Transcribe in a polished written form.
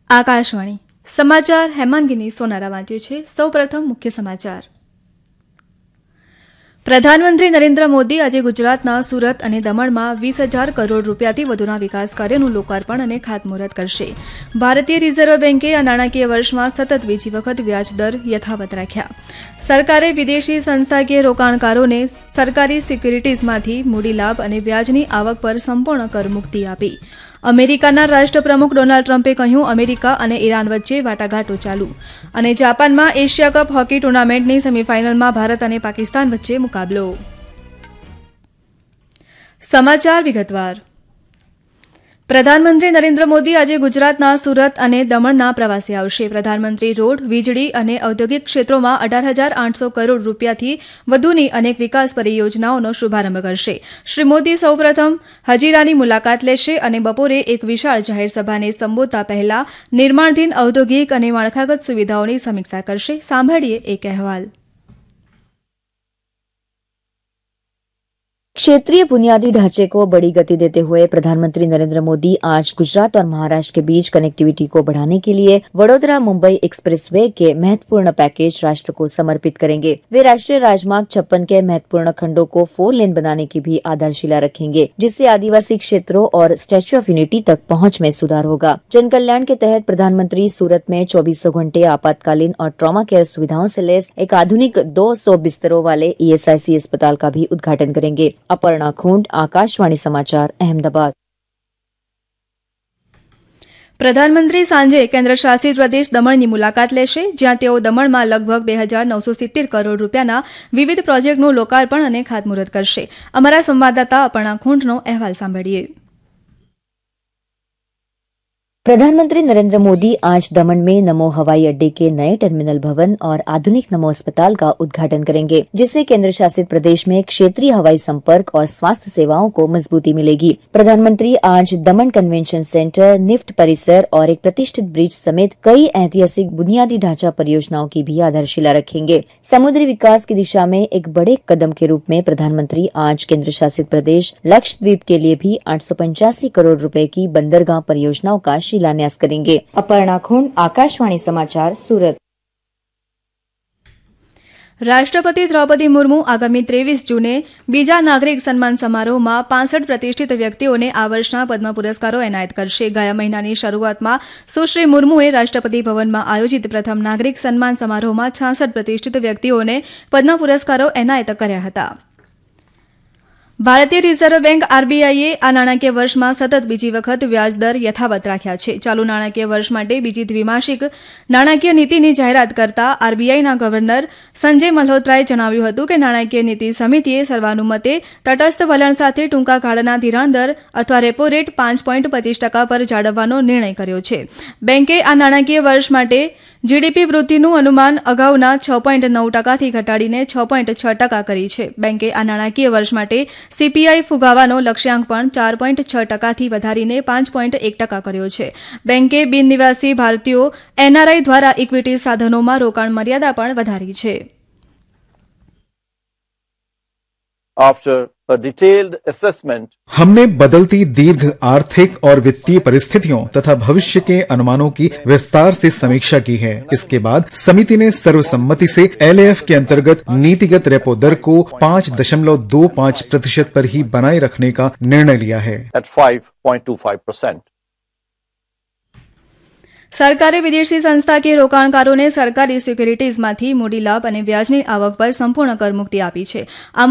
આકાશવાણી સમાચાર હેમાંગીની સોનારા વાંચે છે. સૌપ્રથમ મુખ્ય સમાચાર. પ્રધાનમંત્રી નરેન્દ્ર મોદી આજે ગુજરાતના સુરત અને દમણમાં 20,000 કરોડ રૂપિયાથી વધુના વિકાસ કાર્યોનું લોકાર્પણ અને ખાતમુહૂર્ત કરશે. ભારતીય રિઝર્વ બેન્કે આ નાણાકીય વર્ષમાં સતત બીજી વખત વ્યાજદર યથાવત રાખ્યા. સરકારે વિદેશી સંસ્થાકીય રોકાણકારોને સરકારી સિક્યુરિટીઝમાંથી મૂડી લાભ અને વ્યાજની આવક પર સંપૂર્ણ કરમુક્તિ આપી. અમેરિકાના રાષ્ટ્રપ્રમુખ ડોનાલ્ડ ટ્રમ્પે કહ્યું, અમેરિકા અને ઈરાન વચ્ચે વાટાઘાટો ચાલુ. અને જાપાનમાં એશિયા કપ હોકી ટુર્નામેન્ટની સેમીફાઇનલમાં ભારત અને પાકિસ્તાન વચ્ચે મુકાબલો. સમાચાર વિગતવાર. પ્રધાનમંત્રી નરેન્દ્ર મોદી આજે ગુજરાતના સુરત અને દમણના પ્રવાસે આવશે. પ્રધાનમંત્રી રોડ, વીજળી અને ઔદ્યોગિક ક્ષેત્રોમાં 18,800 કરોડ રૂપિયાથી વધુની અનેક વિકાસ પરિયોજનાઓનો શુભારંભ કરશે. શ્રી મોદી સૌપ્રથમ હજીરાની મુલાકાત લેશે અને બપોરે એક વિશાળ જાહેર સભાને સંબોધતા પહેલા નિર્માણાધીન ઔદ્યોગિક અને માળખાગત સુવિધાઓની સમીક્ષા કરશે. સાંભળીએ એક અહેવાલ. क्षेत्रीय बुनियादी ढांचे को बड़ी गति देते हुए प्रधानमंत्री नरेंद्र मोदी आज गुजरात और महाराष्ट्र के बीच कनेक्टिविटी को बढ़ाने के लिए वडोदरा मुंबई एक्सप्रेसवे के महत्वपूर्ण पैकेज राष्ट्र को समर्पित करेंगे. वे राष्ट्रीय राजमार्ग 56 के महत्वपूर्ण खंडों को 4 लेन बनाने की भी आधारशिला रखेंगे, जिससे आदिवासी क्षेत्रों और स्टैच्यू ऑफ यूनिटी तक पहुंच में सुधार होगा. जन कल्याण के तहत प्रधानमंत्री सूरत में 24 घंटे आपातकालीन और ट्रॉमा केयर सुविधाओं से लैस एक आधुनिक 200 बिस्तरों वाले ESIC अस्पताल का भी उद्घाटन करेंगे. अपर्णा खूंट, आकाशवाणी समाचार, अहमदाबाद. પ્રધાનમંત્રી સાંજે કેન્દ્રશાસિત પ્રદેશ દમણની મુલાકાત લેશે, જ્યાં તેઓ દમણમાં લગભગ 2,970 કરોડ રૂપિયાના વિવિધ પ્રોજેક્ટનું લોકાર્પણ અને ખાતમુહૂર્ત કરશે. અમારા સંવાદદાતા અપર્ણા ખૂંટનો અહેવાલ સાંભળીએ. प्रधानमंत्री नरेंद्र मोदी आज दमन में नमो हवाई अड्डे के नए टर्मिनल भवन और आधुनिक नमो अस्पताल का उद्घाटन करेंगे, जिससे केंद्र शासित प्रदेश में क्षेत्रीय हवाई संपर्क और स्वास्थ्य सेवाओं को मजबूती मिलेगी. प्रधानमंत्री आज दमन कन्वेंशन सेंटर, निफ्ट परिसर और एक प्रतिष्ठित ब्रिज समेत कई ऐतिहासिक बुनियादी ढांचा परियोजनाओं की भी आधारशिला रखेंगे. समुद्री विकास की दिशा में एक बड़े कदम के रूप में प्रधानमंत्री आज केंद्र शासित प्रदेश लक्षद्वीप के लिए भी 885 करोड़ रुपए की बंदरगाह परियोजनाओं का शिलान्यास करेंगे. अपर्णा खूंट, आकाशवाणी समाचार, सूरत. રાષ્ટ્રપતિ દ્રૌપદી મુર્મુ આગામી 23 જૂને બીજા નાગરિક સન્માન સમારોહમાં 65 પ્રતિષ્ઠિત વ્યક્તિઓને આ વર્ષના પદ્મ પુરસ્કારો એનાયત કરશે. ગયા મહિનાની શરૂઆતમાં સુશ્રી મુર્મુએ રાષ્ટ્રપતિ ભવનમાં આયોજિત પ્રથમ નાગરિક સન્માન સમારોહમાં 66 પ્રતિષ્ઠિત વ્યક્તિઓને પદ્મ પુરસ્કારો એનાયત કર્યા હતા. ભારતીય રિઝર્વ બેન્ક RBIએ આ નાણાકીય વર્ષમાં સતત બીજી વખત વ્યાજદર યથાવત રાખ્યા છે. ચાલુ નાણાકીય વર્ષ માટે બીજી દ્વિમાસિક નાણાકીય નીતિની જાહેરાત કરતા RBIના ગવર્નર સંજય મલ્હોત્રાએ જણાવ્યું હતું કે નાણાકીય નીતિ સમિતિએ સર્વાનુમતે તટસ્થ વલણ સાથે ટૂંકા ગાળાના ધિરાણ દર અથવા રેપો રેટ 5.25% પર જાળવવાનો નિર્ણય કર્યો છે. બેન્કે આ નાણાકીય વર્ષ માટે GDP વૃદ્ધિનું અનુમાન અગાઉના 6.9%થી ઘટાડીને 6.6% કરી છે. બેન્કે આ નાણાકીય વર્ષ માટે CPI ફુગાવાનો લક્ષ્યાંક પણ 4.6%થી વધારીને 5.1% કર્યો છે. બેન્કે બિન નિવાસી ભારતીયો NRI દ્વારા ઇક્વિટી સાધનોમાં રોકાણ મર્યાદા પણ વધારી છે. After a detailed assessment, हमने बदलती दीर्घ आर्थिक और वित्तीय परिस्थितियों तथा भविष्य के अनुमानों की विस्तार से समीक्षा की है. इसके बाद समिति ने सर्वसम्मति से LAF के अंतर्गत नीतिगत रेपो दर को 5.25% पर ही बनाए रखने का निर्णय लिया है. at 5.25%. સરકારે વિદેશી સંસ્થાકીય રોકાણકારોને સરકારી સિક્યુરિટીઝમાંથી મૂડી લાભ અને વ્યાજની આવક પર સંપૂર્ણ કરમુક્તિ આપી છે. આ